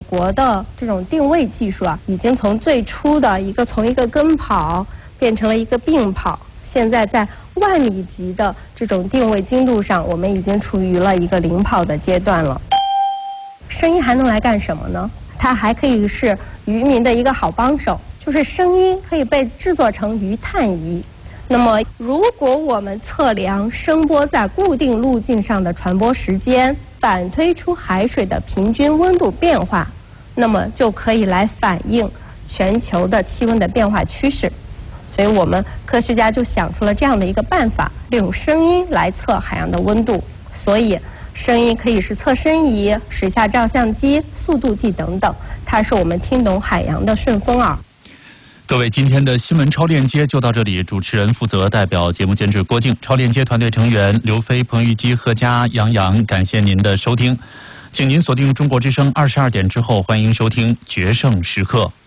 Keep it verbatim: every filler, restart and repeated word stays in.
国的这种定位技术啊，已经从最初的一个从一个跟跑变成了一个并跑，现在在万米级的这种定位精度上，我们已经处于了一个领跑的阶段了。声音还能来干什么呢？它还可以是渔民的一个好帮手，就是声音可以被制作成鱼探仪。那么，如果我们测量声波在固定路径上的传播时间，反推出海水的平均温度变化，那么就可以来反映全球的气温的变化趋势。所以我们科学家就想出了这样的一个办法，利用声音来测海洋的温度。所以，声音可以是测深仪、水下照相机、速度计等等，它是我们听懂海洋的顺风耳。 各位，今天的新闻超链接就到这里。主持人负责代表节目监制郭靖，超链接团队成员刘飞、彭玉基、贺佳、杨洋，感谢您的收听。请您锁定中国之声二十二点之后，欢迎收听决胜时刻。